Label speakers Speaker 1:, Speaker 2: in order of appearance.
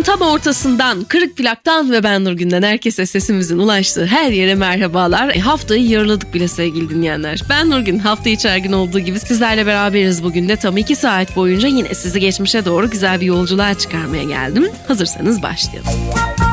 Speaker 1: tam ortasından, kırık plaktan ve ben Nurgün'den herkese sesimizin ulaştığı her yere merhabalar. Haftayı yarıladık bile sevgili dinleyenler. Ben Nurgün, hafta içi her gün olduğu gibi sizlerle beraberiz bugün de. Tam 2 saat boyunca yine sizi geçmişe doğru güzel bir yolculuğa çıkarmaya geldim. Hazırsanız başlayalım.